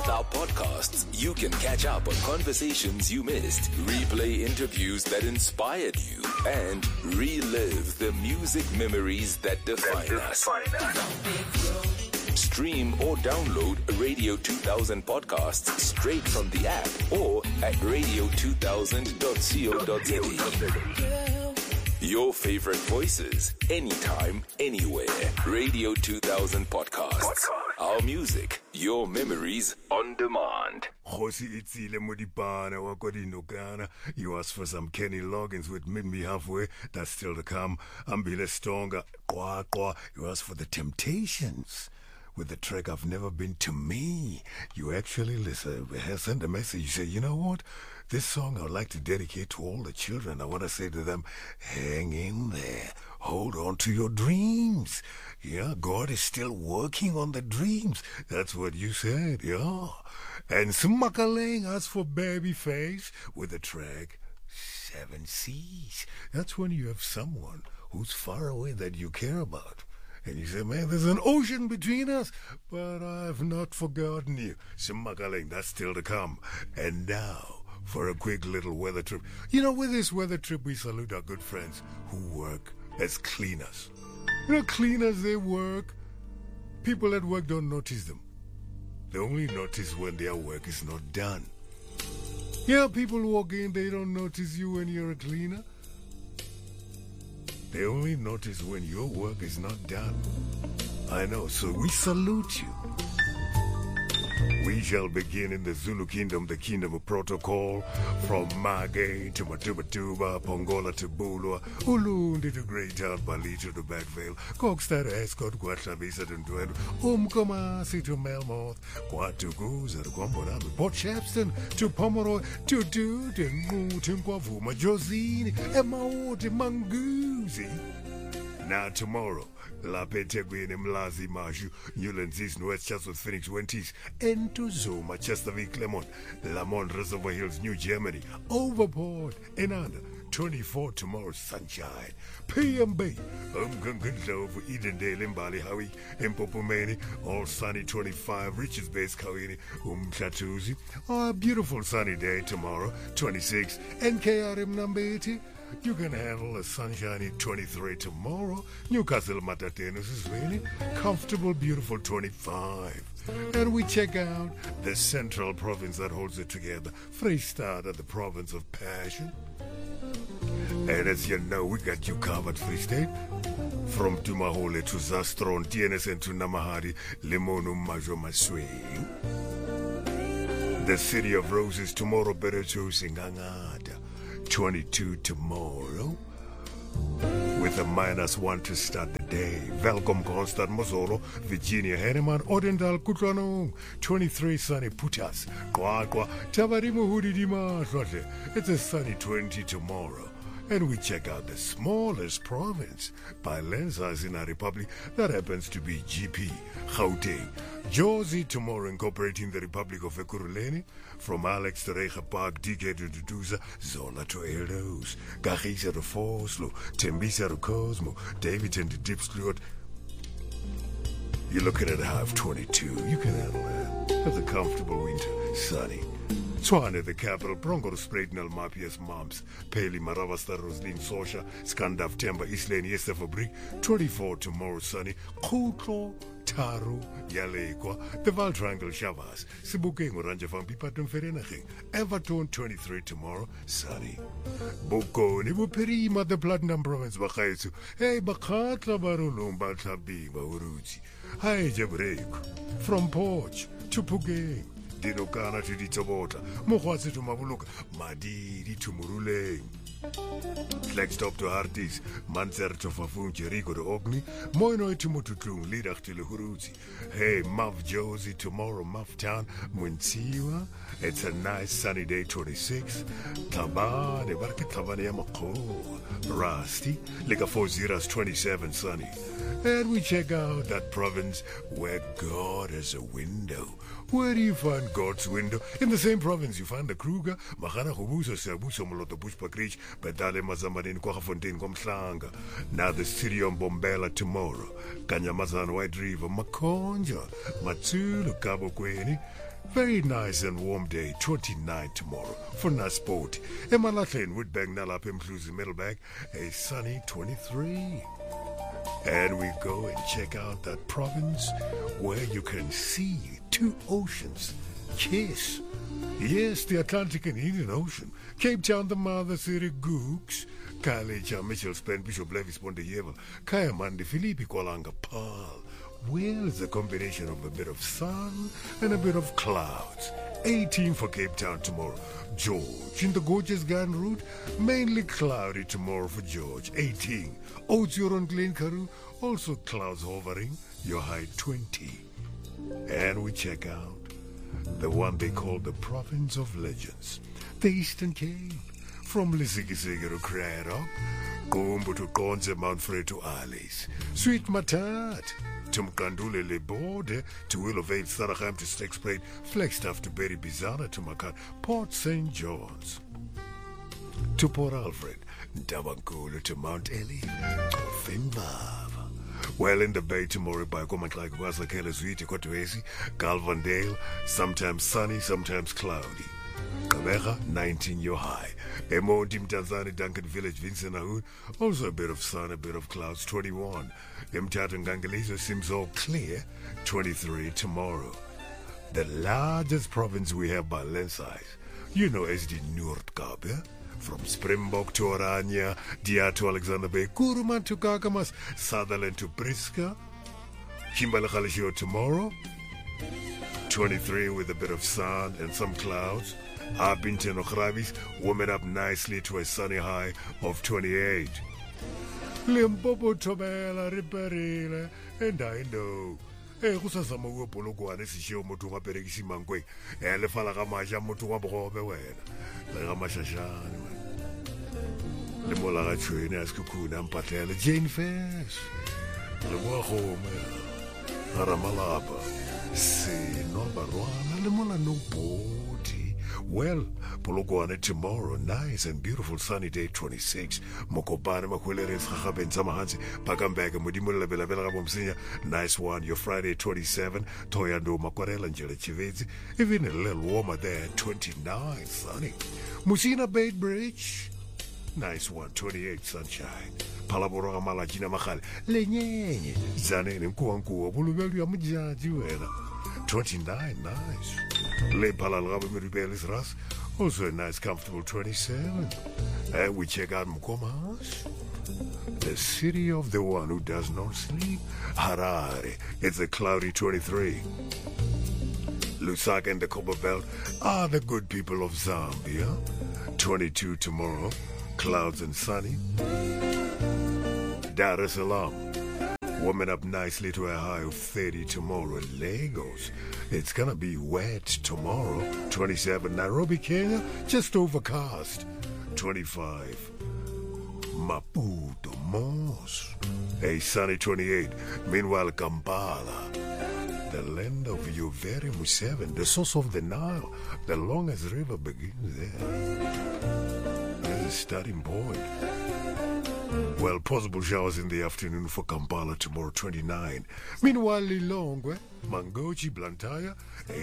With our podcasts, you can catch up on conversations you missed, replay interviews that inspired you, and relive the music memories that define us. Stream or download Radio 2000 podcasts straight from the app or at radio2000.co.za. Your favorite voices, anytime, anywhere. Radio 2000 podcasts. Our music, your memories on demand. Khosi Itzile Modipana Wakodinokana. You asked for some Kenny Loggins with Meet Me Halfway. That's still to come. Ambile Stonga. You asked for the Temptations with the track I've Never Been to Me. You actually send a message. You say, you know what? This song I would like to dedicate to all the children. I want to say to them, hang in there. Hold on to your dreams. Yeah, God is still working on the dreams. That's what you said, yeah. And Smakaleng asked for Babyface with the track 7 Seas. That's when you have someone who's far away that you care about. And you say, man, there's an ocean between us, but I've not forgotten you. Smakaleng, that's still to come. And now, for a quick little weather trip. You know, with this weather trip, we salute our good friends who work as cleaners. You know, cleaners, they work. People at work don't notice them. They only notice when their work is not done. Yeah, people walk in, they don't notice you when you're a cleaner. They only notice when your work is not done. I know, so we salute you. We shall begin in the Zulu kingdom, the kingdom of protocol, from Mage to Matubatuba, Pongola to Bulwa, Ulundi to Greytown, Balito to Backvale, Kokstad to Escort, Guatabisa to Ndwedu, Umkomasi to Melmoth, Quatuguza to Kwambonami, Port Shepston to Pomeroy, to Dude and Mutim Kwavuma, Josine, Emmaote, Manguzi. Now tomorrow, La Petegwin, Mlazi, Mashu, Newlands East, West Chatsworth, Phoenix, Wenties, Ento Zuma, Chesterfield, Clermont, Lamont, Reservoir Hills, New Germany, Overport, Enanda, 24 tomorrow, sunshine, PMB, Umgungunlovu, Edendale, Mbali, Howie, Impopomeni, all sunny 25, Richards Base, Kawini, Chatuzi, a beautiful sunny day tomorrow, 26, NKRM number 80. You can handle a sunshiny 23 tomorrow. Newcastle Matatenos is raining. Comfortable, beautiful 25. And we check out the central province that holds it together. Freestad, the province of passion. And as you know, we got you covered, Free State. From Tumahole to Zastron, TNSN to Namahari, Limonum Majoma Swing. The City of Roses tomorrow, Berecho Singangada. 22 tomorrow with a -1 to start the day. Welcome Constant Mozoro, Virginia Henneman, Odendal Kutlano, 23 sunny Putas, Kwakwa, Tavarimu Hudidima. It's a sunny 20 tomorrow. And we check out the smallest province by land size in our republic. That happens to be GP, Gauteng. Josie tomorrow incorporating the Republic of Ekurhuleni. From Alex to Rega Park, DK to Duduza, Zola to Eros, Gahisa to Foslo, Tembisa to Cosmo, Davidson to Dipsclot. You're looking at a half 22. You can handle that. That's a comfortable winter. Sunny. Tshwane, the capital, Bronco to Spraitnel, Mapias, Moms, Paley, Maravasta, Roslin, Sosha, Scandav, Temba, Eastland, Yester Fabrik, 24 tomorrow, sunny, Kutlo, Taru, Yalekwa, the Val Triangle, Shavas, Sibukeng, Oranje van Pipatum Ferenaching, Everton, 23 tomorrow, sunny. Boko, Nibuperima, the Platinum Province, Bakaisu, hey, Bakatla Barulum, Batabi, Bauruzi, Hi, Jabrek, from Porch to Pugeng. Dinokana to Ditobota, Mohwasi to Mabuluka, Madidi to Murule, Flagstop to Artis, Manzer to Fafun, Jericho to Ogni, Moino to Mututum, Lidach to Luhuruzi. Hey, Mav Josie, tomorrow, Mav Town, Munsiwa. It's a nice sunny day, 26. Tabane, Barka Tabane Yamako, Rasti, Liga 4 Zeras, 27, sunny. and we check out that province where God has a window. Where do you find God's window? In the same province you find the Kruger, Magana Hubuso, Siabuso, Moloto Bushpakrish, Betale Mazamarin, Kwafontein, Komslanga. Now the city of Bombela tomorrow. Kanyamazan, White River, Makonja, Matsulu, Cabo Queni. Very nice and warm day, 29 tomorrow for Nasport. Emalathen with Bangnala includes the Middleback, a sunny 23. And we go and check out that province where you can see two oceans kiss. Yes, the Atlantic and Indian Ocean. Cape Town, the mother city, Gooks. Kalecha, Mitchell, Spen, Bishop Levis, Pondeyevel, Kayamandi, Philippi, Kualanga, Paul. Well, it's a combination of a bit of sun and a bit of clouds. 18 for Cape Town tomorrow. George, in the gorgeous Gan route, mainly cloudy tomorrow for George. 18. Otsur on Glencarew, also clouds hovering, your high 20. And we check out the one they call the Province of Legends, the Eastern Cape. From Lisikisiki to Craddock, Gumbu to Gonze, Manfred to Alice, Sweet Matat, to Mkandule Le Borde, to Willow Vale, Saraham to Stexplate, Flagstaff to Berry Bizarre to Makat, Port St. John's, to Port Alfred, Dabankulu to Mount Eli, to Finbava. Well, in the bay tomorrow by Komaklak Wasa Keleswiti, Kotuesi, Galvandale, sometimes sunny, sometimes cloudy. Kabeka, 19 your high. Emondi Mtanzani, Duncan Village, Vincent Ahoud, also a bit of sun, a bit of clouds, 21. Mtata Ngangalizo seems all clear, 23 tomorrow. The largest province we have by land size, you know, is the Noord-Kaap, yeah? From Springbok to Oranje, Dia to Alexander Bay, Kuruman to Kakamas, Sutherland to Briska, Kimberley tomorrow, 23 with a bit of sun and some clouds. Abington Okravis warming up nicely to a sunny high of 28. Limpopo Tobela Riperile, and I know. Kusazama uopologwane sishiyo mutu ngaperekisi mangwe. Lefala kamaja mutu ngabobe wena. Lekamashashani wena. Lemola gachwene askukuna mpatele Jane Fest. Lemola home. Aramalapa. Sinobarwana. Lemola no body. Well, Pologwane tomorrow, nice and beautiful sunny day 26. Mokobane Makweleres Haben Samahansi, Pakambag and Mudimula Bella Bella Bomsinya, nice one. Your Friday 27, Toyando Makwarel and Jelachivezi, even a little warmer there, 29, sunny. Musina Bay Bridge, nice one, 28, sunshine. Palabora Malajina Mahal, Lenye, Zane and Kuanku, Bulubelia Mujajuela, 29, nice. Le Palalaba Miribelis Ras, also a nice comfortable 27. And we check out Mkomas, the city of the one who does not sleep. Harare, it's a cloudy 23. Lusaka and the Copper Belt are the good people of Zambia. 22 tomorrow, clouds and sunny. Dar es Salaam, warming up nicely to a high of 30 tomorrow. Lagos, it's gonna be wet tomorrow. 27. Nairobi, Kenya, just overcast. 25. Maputo, Mos, a sunny 28. Meanwhile, Kampala, the land of Yoweri Museveni, the source of the Nile, the longest river begins there. This is starting point. Well, possible showers in the afternoon for Kampala tomorrow, 29. Meanwhile, Lilongwe, Mangochi, Blantyre,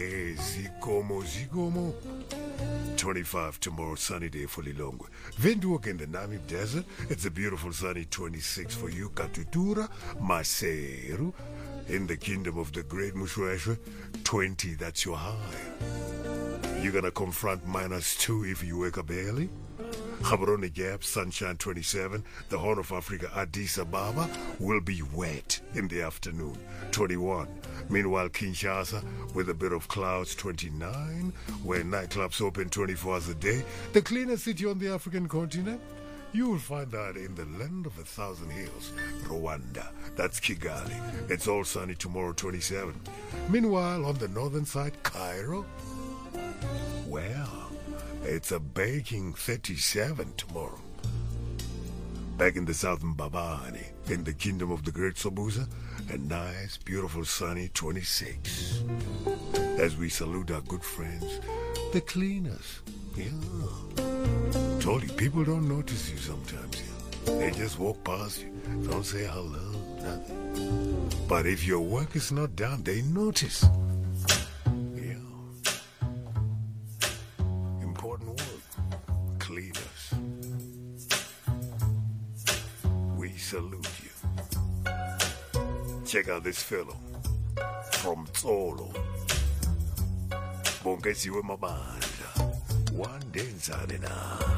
Zikomo, 25 tomorrow, sunny day for Lilongwe. Windhoek in the Namib Desert, it's a beautiful sunny 26 for you. Katutura, Maseru, in the kingdom of the great Mushweshwe, 20, that's your high. You're gonna confront -2 if you wake up early. Gaborone Gap, sunshine 27. The Horn of Africa, Addis Ababa, will be wet in the afternoon, 21. Meanwhile, Kinshasa, with a bit of clouds, 29. Where nightclubs open 24 hours a day. The cleanest city on the African continent? You will find that in the land of 1,000 hills, Rwanda. That's Kigali. It's all sunny tomorrow, 27. Meanwhile, on the northern side, Cairo, well, it's a baking 37 tomorrow. Back in the southern Babani, in the kingdom of the great Sobuza, a nice, beautiful, sunny 26. As we salute our good friends, the cleaners. Yeah. Told you, people don't notice you sometimes. Yeah. They just walk past you, don't say hello, nothing. But if your work is not done, they notice. Yeah. Important work. Cleaners. We salute you. Check out this fellow from Tsolo. Bongeziwe Mabandla. One day, Zanina.